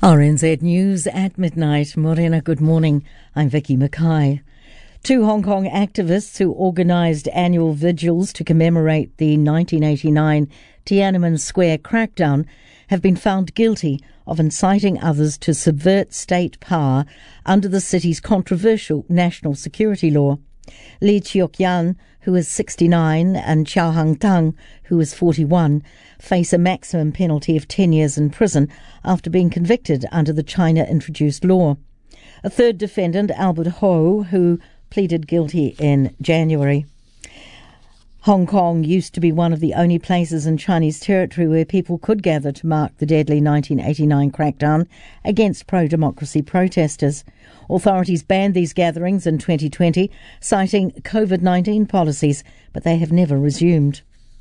RNZ News at midnight. Morena, good morning. I'm Vicky Mackay. Two Hong Kong activists who organised annual vigils to commemorate the 1989 Tiananmen Square crackdown have been found guilty of inciting others to subvert state power under the city's controversial national security law. Li Chiok-yan, who is 69, and Chow Hang-tang, who is 41, face a maximum penalty of 10 years in prison after being convicted under the China-introduced law. A third defendant, Albert Ho, who pleaded guilty in January. Hong Kong used to be one of the only places in Chinese territory where people could gather to mark the deadly 1989 crackdown against pro-democracy protesters. Authorities banned these gatherings in 2020, citing COVID-19 policies, but they have never resumed.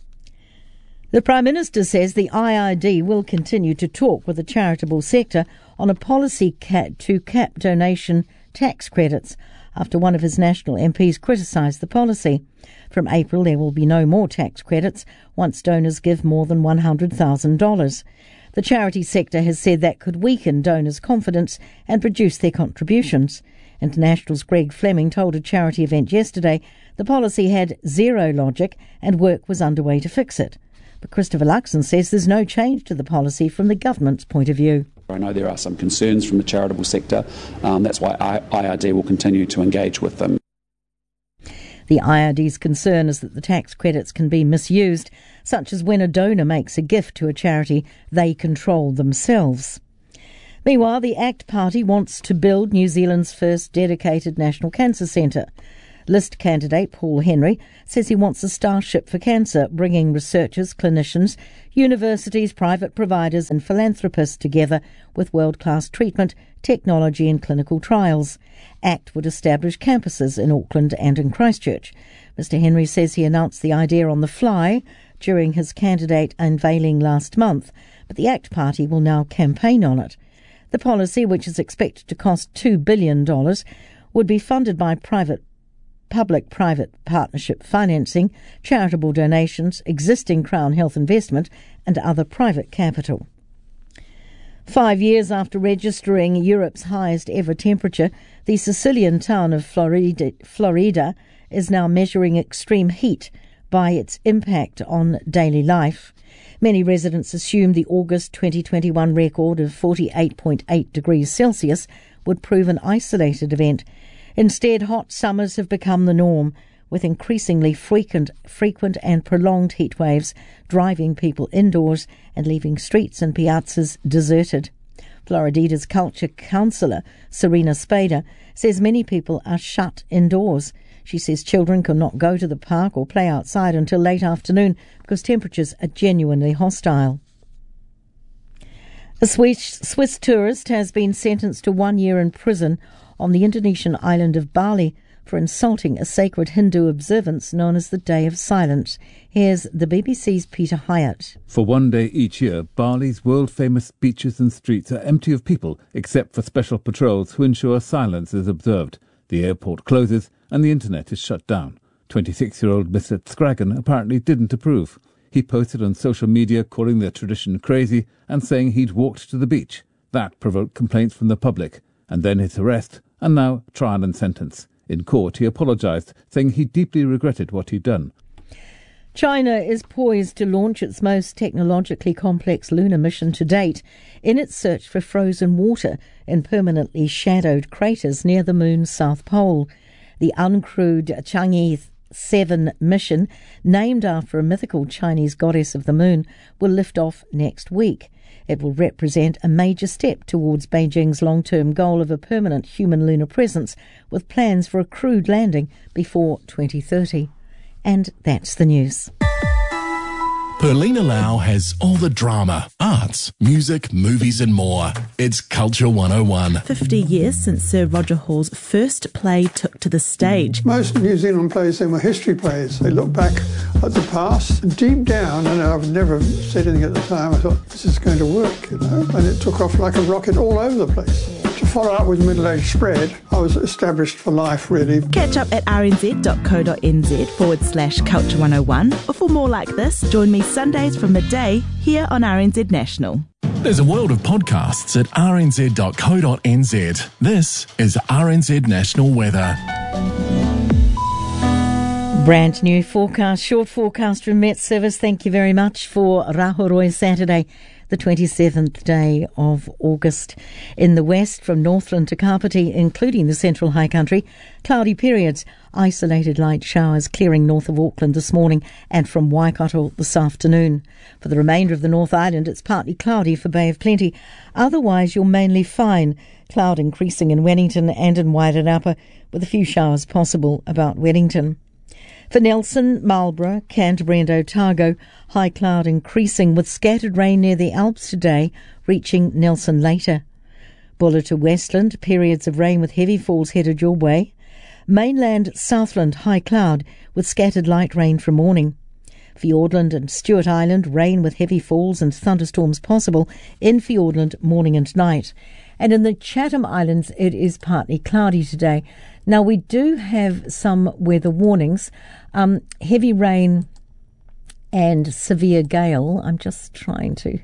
The Prime Minister says the IRD will continue to talk with the charitable sector on a policy to cap donation tax credits after one of his national MPs criticised the policy. From April, there will be no more tax credits once donors give more than $100,000. The charity sector has said that could weaken donors' confidence and reduce their contributions. International's Greg Fleming told a charity event yesterday the policy had zero logic and work was underway to fix it. But Christopher Luxon says there's no change to the policy from the government's point of view. I know there are some concerns from the charitable sector. That's why IRD will continue to engage with them. The IRD's concern is that the tax credits can be misused, such as when a donor makes a gift to a charity they control themselves. Meanwhile, the ACT Party wants to build New Zealand's first dedicated national cancer centre. List candidate Paul Henry says he wants a starship for cancer, bringing researchers, clinicians, universities, private providers and philanthropists together with world-class treatment, technology and clinical trials. ACT would establish campuses in Auckland and in Christchurch. Mr Henry says he announced the idea on the fly during his candidate unveiling last month, but the ACT Party will now campaign on it. The policy, which is expected to cost $2 billion, would be funded by public-private partnership financing, charitable donations, existing Crown Health investment and other private capital. 5 years after registering Europe's highest ever temperature, the Sicilian town of Florida is now measuring extreme heat by its impact on daily life. Many residents assumed the August 2021 record of 48.8 degrees Celsius would prove an isolated event. Instead, hot summers have become the norm, with increasingly frequent and prolonged heat waves driving people indoors and leaving streets and piazzas deserted. Florida's culture councillor, Serena Spader, says many people are shut indoors. She says children cannot go to the park or play outside until late afternoon because temperatures are genuinely hostile. A Swiss tourist has been sentenced to 1 year in prison on the Indonesian island of Bali for insulting a sacred Hindu observance known as the Day of Silence. Here's the BBC's Peter Hyatt. For one day each year, Bali's world-famous beaches and streets are empty of people except for special patrols who ensure silence is observed. The airport closes and the internet is shut down. 26-year-old Mr. Scragan apparently didn't approve. He posted on social media calling the tradition crazy and saying he'd walked to the beach. That provoked complaints from the public, and then his arrest, and now trial and sentence. In court, he apologised, saying he deeply regretted what he'd done. China is poised to launch its most technologically complex lunar mission to date in its search for frozen water in permanently shadowed craters near the moon's south pole. The uncrewed Chang'e 7 mission, named after a mythical Chinese goddess of the moon, will lift off next week. It will represent a major step towards Beijing's long-term goal of a permanent human lunar presence, with plans for a crewed landing before 2030. And that's the news. Perlina Lau has all the drama, arts, music, movies and more. It's Culture 101. 50 years since Sir Roger Hall's first play took to the stage. Most New Zealand plays then were history plays. They look back at the past. Deep down, and I've never said anything at the time, I thought, this is going to work, and it took off like a rocket all over the place. To follow up with Middle Age Spread, I was established for life, really. Catch up at rnz.co.nz/Culture 101, or for more like this, join me Sundays from midday here on RNZ National. There's a world of podcasts at rnz.co.nz. This is RNZ National Weather. Brand new forecast, short forecast from Met Service. Thank you very much for Rahoroi Saturday, the 27th day of August. In the west, from Northland to Kapiti, including the central high country, cloudy periods, isolated light showers clearing north of Auckland this morning and from Waikato this afternoon. For the remainder of the North Island, it's partly cloudy for Bay of Plenty. Otherwise, you're mainly fine. Cloud increasing in Wellington and in Wairarapa, with a few showers possible about Wellington. For Nelson, Marlborough, Canterbury and Otago, high cloud increasing with scattered rain near the Alps today, reaching Nelson later. Buller to Westland, periods of rain with heavy falls headed your way. Mainland, Southland, high cloud with scattered light rain from morning. Fiordland and Stewart Island, rain with heavy falls and thunderstorms possible in Fiordland morning and night. And in the Chatham Islands, it is partly cloudy today. Now, we do have some weather warnings, heavy rain and severe gale. I'm just trying to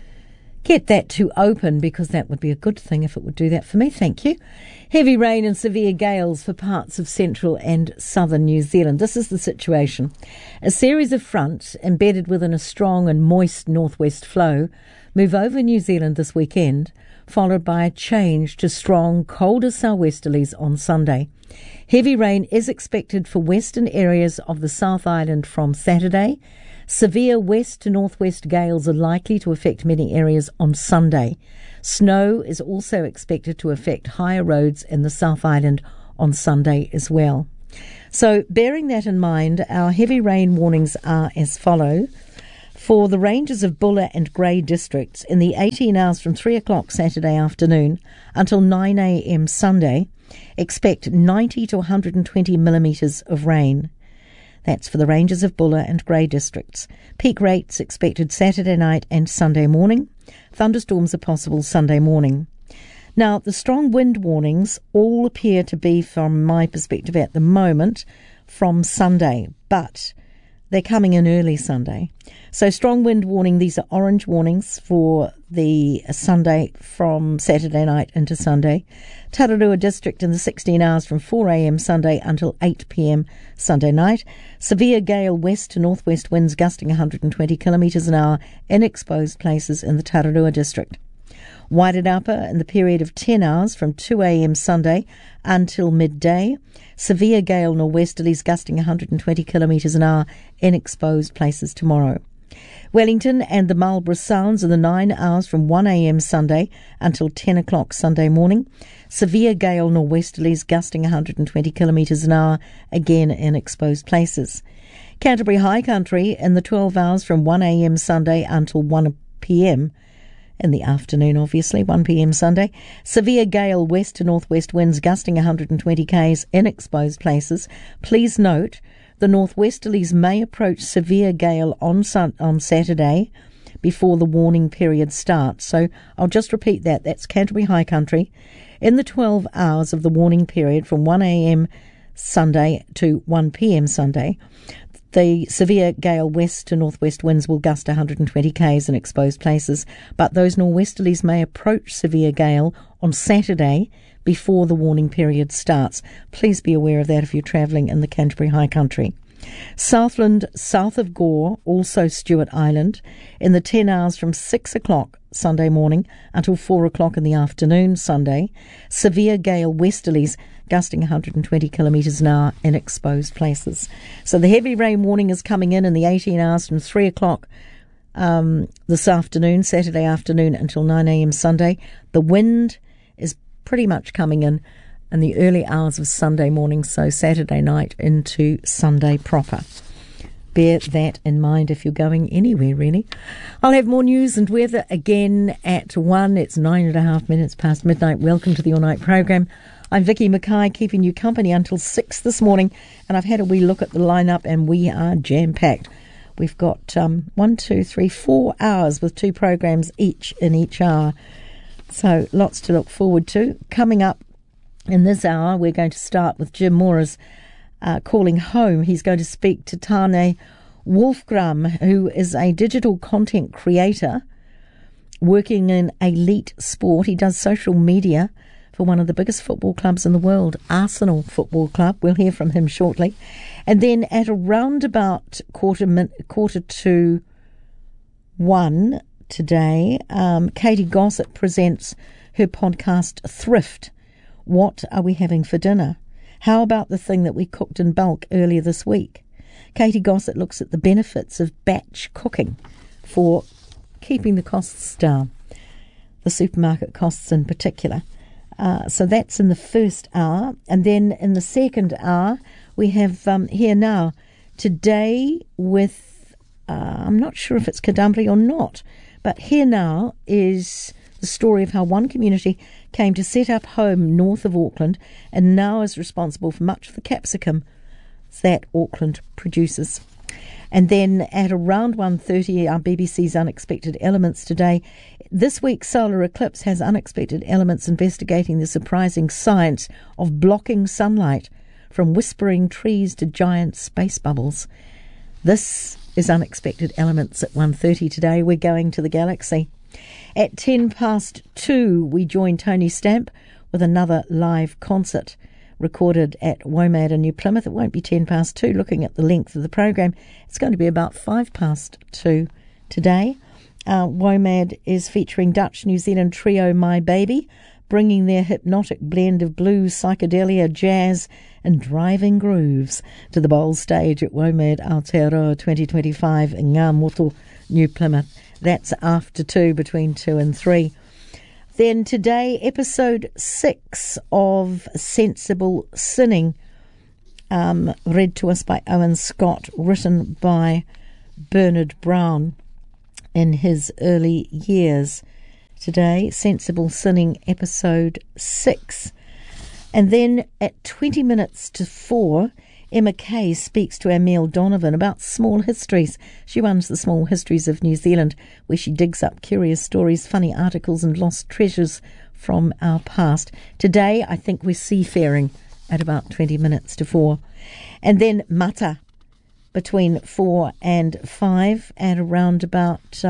get that to open because that would be a good thing if it would do that for me. Thank you. Heavy rain and severe gales for parts of central and southern New Zealand. This is the situation. A series of fronts embedded within a strong and moist northwest flow move over New Zealand this weekend, followed by a change to strong, colder southwesterlies on Sunday. Heavy rain is expected for western areas of the South Island from Saturday. Severe west to northwest gales are likely to affect many areas on Sunday. Snow is also expected to affect higher roads in the South Island on Sunday as well. So, bearing that in mind, our heavy rain warnings are as follow. For the ranges of Buller and Grey districts, in the 18 hours from 3 o'clock Saturday afternoon until 9 a.m. Sunday, expect 90 to 120 millimetres of rain. That's for the ranges of Buller and Grey districts. Peak rates expected Saturday night and Sunday morning. Thunderstorms are possible Sunday morning. Now, the strong wind warnings all appear to be, from my perspective at the moment, from Sunday, but they're coming in early Sunday. So strong wind warning, these are orange warnings for the Sunday from Saturday night into Sunday. Tararua district in the 16 hours from 4 a.m. Sunday until 8 p.m. Sunday night. Severe gale west to northwest winds gusting 120 kilometres an hour in exposed places in the Tararua district. Wairarapa in the period of 10 hours from 2 a.m. Sunday until midday. Severe gale norwesterlies gusting 120 kilometres an hour in exposed places tomorrow. Wellington and the Marlborough Sounds in the 9 hours from 1 a.m. Sunday until 10 o'clock Sunday morning. Severe gale norwesterlies gusting 120 kilometres an hour, again in exposed places. Canterbury High Country in the 12 hours from 1 a.m. Sunday until 1 p.m. in the afternoon, obviously, 1 p.m. Sunday. Severe gale west to northwest winds gusting 120 k's in exposed places. Please note, the northwesterlies may approach severe gale on Saturday before the warning period starts. So I'll just repeat that. That's Canterbury High Country in the 12 hours of the warning period from 1 a.m. Sunday to 1 p.m. Sunday. The severe gale west to northwest winds will gust 120 k's in exposed places, but those norwesterlies may approach severe gale on Saturday before the warning period starts. Please be aware of that if you're travelling in the Canterbury High Country. Southland, south of Gore, also Stewart Island, in the 10 hours from 6 o'clock Sunday morning until 4 o'clock in the afternoon Sunday. Severe gale westerlies gusting 120 kilometres an hour in exposed places. So the heavy rain warning is coming in the 18 hours from 3 o'clock this afternoon, Saturday afternoon, until 9 a.m. Sunday. The wind is pretty much coming in the early hours of Sunday morning, so Saturday night into Sunday proper. Bear that in mind if you're going anywhere, really. I'll have more news and weather again at 1. It's 9.5 minutes past midnight. Welcome to the All Night programme. I'm Vicky Mackay, keeping you company until 6 this morning, and I've had a wee look at the lineup, and we are jam-packed. We've got 4 hours with 2 programs each in each hour. So lots to look forward to. Coming up in this hour, we're going to start with Jim Moore's Calling Home. He's going to speak to Tane Wolfgram, who is a digital content creator working in elite sport. He does social media for one of the biggest football clubs in the world, Arsenal Football Club. We'll hear from him shortly. And then at around about quarter to 1 today, Katie Gossett presents her podcast Thrift. What are we having for dinner? How about the thing that we cooked in bulk earlier this week? Katie Gossett looks at the benefits of batch cooking for keeping the costs down, the supermarket costs in particular. So that's in the first hour. And then in the second hour, we have Here Now today with, I'm not sure if it's Kadambri or not, but Here Now is the story of how one community came to set up home north of Auckland and now is responsible for much of the capsicum that Auckland produces. And then at around 1:30, our BBC's Unexpected Elements today. This week's solar eclipse has unexpected elements investigating the surprising science of blocking sunlight from whispering trees to giant space bubbles. This is Unexpected Elements at 1:30 today. We're going to the galaxy. At 2:10, we join Tony Stamp with another live concert recorded at WOMAD in New Plymouth. It won't be 2:10. Looking at the length of the program, it's going to be about 2:05 today. WOMAD is featuring Dutch New Zealand trio My Baby, bringing their hypnotic blend of blues, psychedelia, jazz and driving grooves to the bold stage at WOMAD Aotearoa 2025 in Ngā Motu, New Plymouth. That's after 2, between 2 and 3. Then today, episode 6 of Sensible Sinning, read to us by Owen Scott, written by Bernard Brown in his early years. Today, Sensible Sinning, episode 6. And then at 20 minutes to 4, Emma Kay speaks to Emile Donovan about small histories. She runs the Small Histories of New Zealand, where she digs up curious stories, funny articles and lost treasures from our past. Today, I think we're seafaring at about 20 minutes to 4. And then Mata between 4 and 5 at around about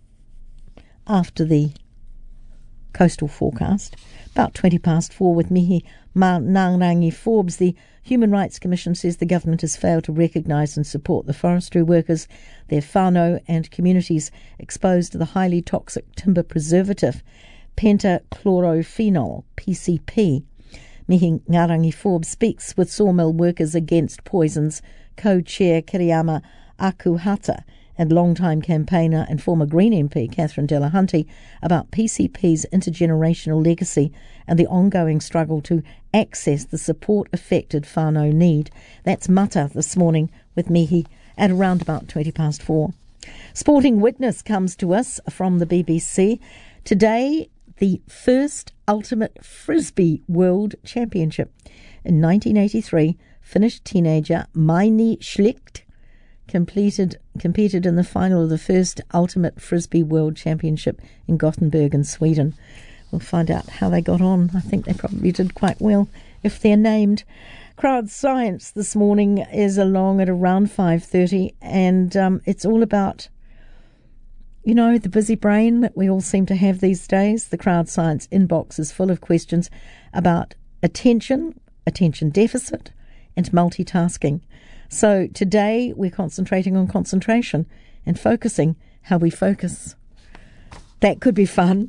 after the coastal forecast, about 4:20 with Mihi Ngārangi Forbes. The Human Rights Commission says the government has failed to recognise and support the forestry workers, their whānau and communities exposed to the highly toxic timber preservative pentachlorophenol, PCP. Mihi Ngārangi Forbes speaks with sawmill workers against poisons, co-chair Kiriyama Akuhata and long-time campaigner and former Green MP Catherine Delahunty about PCP's intergenerational legacy and the ongoing struggle to access the support affected whānau need. That's Mata this morning with Mihi at around about 4:20. Sporting Witness comes to us from the BBC. Today, the first Ultimate Frisbee World Championship. In 1983, Finnish teenager Maini Schlicht competed in the final of the first Ultimate Frisbee World Championship in Gothenburg in Sweden. We'll find out how they got on. I think they probably did quite well if they're named. Crowd Science this morning is along at around 5:30, and it's all about, you know, the busy brain that we all seem to have these days. The Crowd Science inbox is full of questions about attention deficit, and multitasking. So today we're concentrating on concentration and focusing how we focus. That could be fun.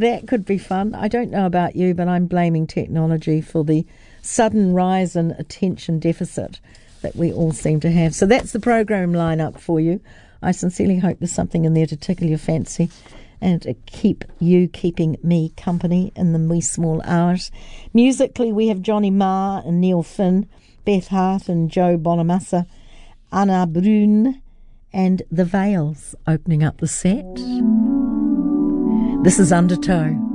I don't know about you, but I'm blaming technology for the sudden rise in attention deficit that we all seem to have. So that's the program lineup for you. I sincerely hope there's something in there to tickle your fancy and to keeping me company in the wee small hours. Musically, we have Johnny Marr and Neil Finn, Beth Hart and Joe Bonamassa, Anna Brun and The Veils opening up the set. This is Undertow.